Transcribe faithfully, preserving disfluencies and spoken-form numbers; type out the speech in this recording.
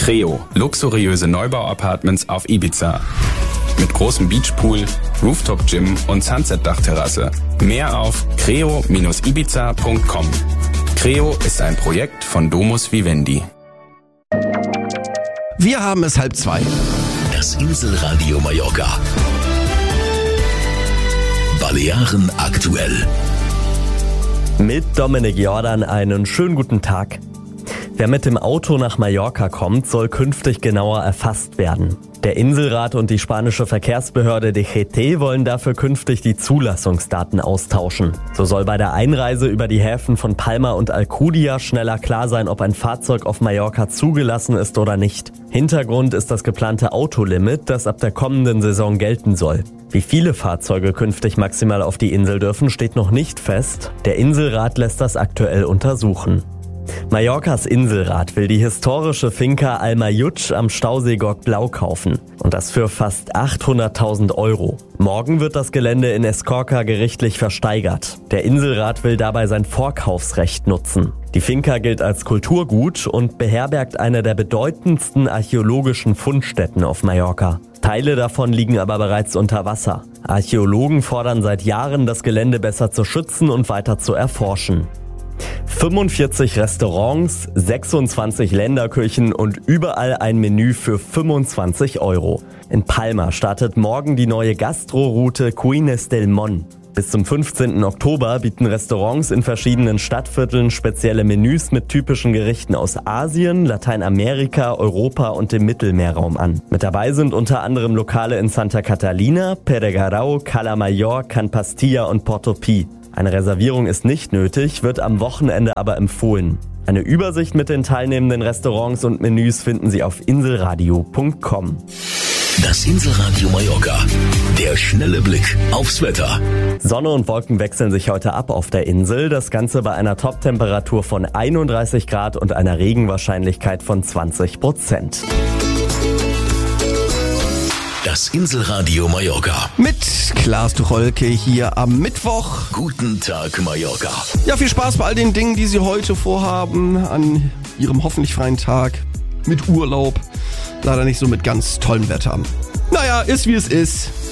Creo, luxuriöse Neubau-Apartments auf Ibiza. Mit großem Beachpool, Rooftop-Gym und Sunset-Dachterrasse. Mehr auf creo Bindestrich ibiza Punkt com. Creo ist ein Projekt von Domus Vivendi. Wir haben es halb zwei. Das Inselradio Mallorca. Balearen aktuell. Mit Dominik Jordan einen schönen guten Tag. Wer mit dem Auto nach Mallorca kommt, soll künftig genauer erfasst werden. Der Inselrat und die spanische Verkehrsbehörde D G T wollen dafür künftig die Zulassungsdaten austauschen. So soll bei der Einreise über die Häfen von Palma und Alcudia schneller klar sein, ob ein Fahrzeug auf Mallorca zugelassen ist oder nicht. Hintergrund ist das geplante Autolimit, das ab der kommenden Saison gelten soll. Wie viele Fahrzeuge künftig maximal auf die Insel dürfen, steht noch nicht fest. Der Inselrat lässt das aktuell untersuchen. Mallorcas Inselrat will die historische Finca Almayutsch am Stausee Gorg-Blau kaufen. Und das für fast achthunderttausend Euro. Morgen wird das Gelände in Escorca gerichtlich versteigert. Der Inselrat will dabei sein Vorkaufsrecht nutzen. Die Finca gilt als Kulturgut und beherbergt eine der bedeutendsten archäologischen Fundstätten auf Mallorca. Teile davon liegen aber bereits unter Wasser. Archäologen fordern seit Jahren, das Gelände besser zu schützen und weiter zu erforschen. fünfundvierzig Restaurants, sechsundzwanzig Länderküchen und überall ein Menü für fünfundzwanzig Euro. In Palma startet morgen die neue Gastroroute Cuines del Mon. Bis zum fünfzehnten Oktober bieten Restaurants in verschiedenen Stadtvierteln spezielle Menüs mit typischen Gerichten aus Asien, Lateinamerika, Europa und dem Mittelmeerraum an. Mit dabei sind unter anderem Lokale in Santa Catalina, Peregarau, Cala Mayor, Can Pastilla und Portopí. Eine Reservierung ist nicht nötig, wird am Wochenende aber empfohlen. Eine Übersicht mit den teilnehmenden Restaurants und Menüs finden Sie auf inselradio Punkt com. Das Inselradio Mallorca. Der schnelle Blick aufs Wetter. Sonne und Wolken wechseln sich heute ab auf der Insel. Das Ganze bei einer Top-Temperatur von einunddreißig Grad und einer Regenwahrscheinlichkeit von zwanzig Prozent. Das Inselradio Mallorca. Mit Klaas Tucholke hier am Mittwoch. Guten Tag, Mallorca. Ja, viel Spaß bei all den Dingen, die Sie heute vorhaben an Ihrem hoffentlich freien Tag. Mit Urlaub. Leider nicht so mit ganz tollem Wetter. Naja, ist wie es ist.